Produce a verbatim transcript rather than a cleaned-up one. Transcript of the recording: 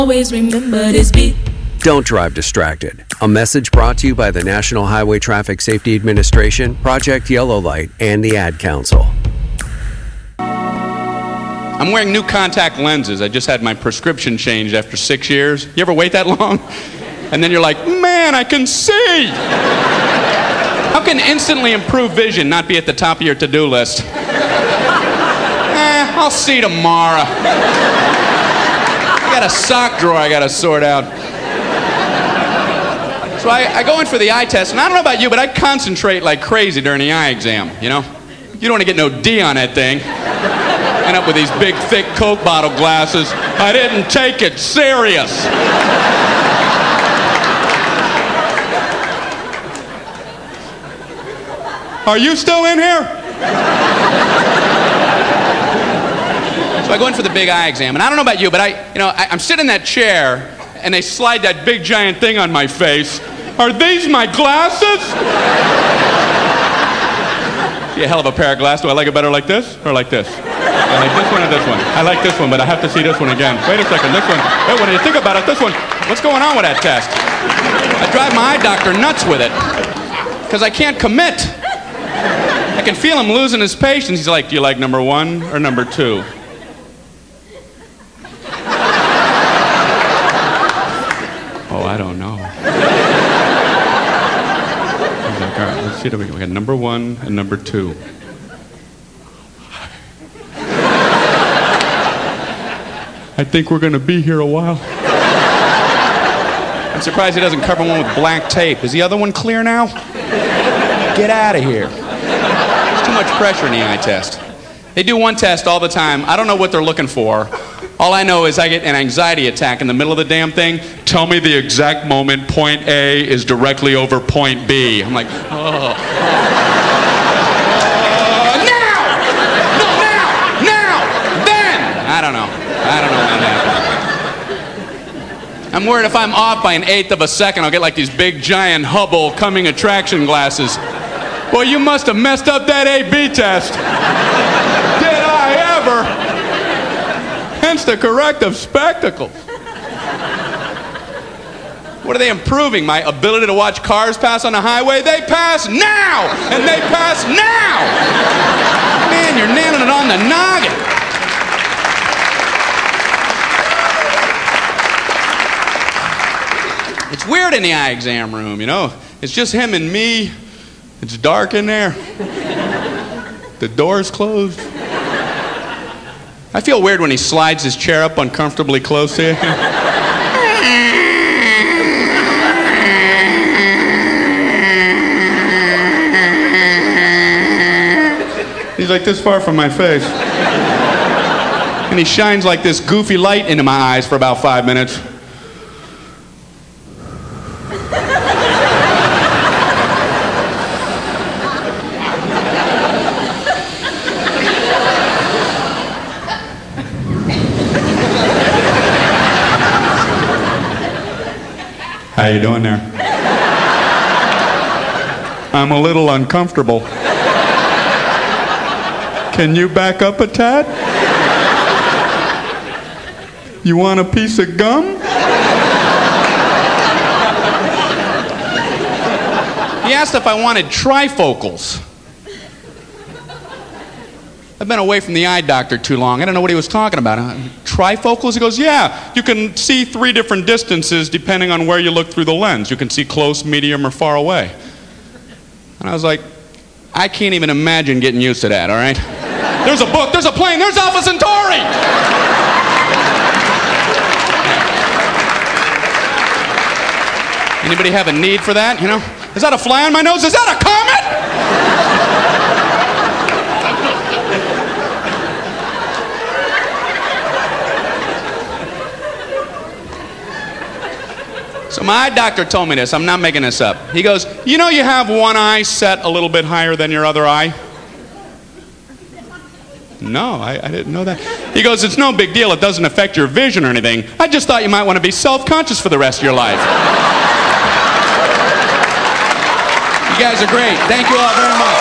Always remember this beat. Don't drive distracted. A message brought to you by the National Highway Traffic Safety Administration, Project Yellow Light, and the Ad Council. I'm wearing new contact lenses. I just had my prescription changed after six years. You ever wait that long? And then you're like, man, I can see! How can instantly improved vision not be at the top of your to-do list? Eh, I'll see tomorrow. I got a sock drawer I gotta sort out. So I, I go in for the eye test, and I don't know about you, but I concentrate like crazy during the eye exam, you know? You don't want to get no D on that thing. End up with these big, thick Coke bottle glasses. I didn't take it serious. Are you still in here? So I go in for the big eye exam, and I don't know about you, but I, you know, I, I'm sitting in that chair, and they slide that big giant thing on my face. Are these my glasses? See a hell of a pair of glasses. Do I like it better like this or like this? I like this one or this one. I like this one, but I have to see this one again. Wait a second, this one. Wait, what do you think about it? This one. What's going on with that test? I drive my eye doctor nuts with it because I can't commit. I can feel him losing his patience. He's like, do you like number one or number two? Oh, I don't know. He's like, all right, let's see. We got number one and number two. I think we're going to be here a while. I'm surprised he doesn't cover one with black tape. Is the other one clear now? Get out of here. There's too much pressure in the eye test. They do one test all the time. I don't know what they're looking for. All I know is I get an anxiety attack in the middle of the damn thing. Tell me the exact moment point A is directly over point B. I'm like, oh. Uh, now! No, now! Now! Then! I don't know. I don't know when that happened. I'm worried if I'm off by an eighth of a second, I'll get like these big, giant Hubble coming attraction glasses. Well, you must have messed up that A B test. Did I ever? Hence the corrective spectacles. What are they improving? My ability to watch cars pass on the highway? They pass now! And they pass now! Man, you're nailing it on the noggin. It's weird in the eye exam room, you know? It's just him and me. It's dark in there. The door's closed. I feel weird when he slides his chair up uncomfortably close to you. He's like this far from my face. And he shines like this goofy light into my eyes for about five minutes. How you doing there? I'm a little uncomfortable. Can you back up a tad? You want a piece of gum? He asked if I wanted trifocals. I've been away from the eye doctor too long. I don't know what he was talking about. Uh, trifocals? He goes, yeah, you can see three different distances depending on where you look through the lens. You can see close, medium, or far away. And I was like, I can't even imagine getting used to that, all right? There's a book, there's a plane, there's Alpha Centauri! Anybody have a need for that, you know? Is that a fly on my nose? Is that a comet? So my eye doctor told me this. I'm not making this up. He goes, you know you have one eye set a little bit higher than your other eye? No, I, I didn't know that. He goes, it's no big deal. It doesn't affect your vision or anything. I just thought you might want to be self-conscious for the rest of your life. You guys are great. Thank you all very much.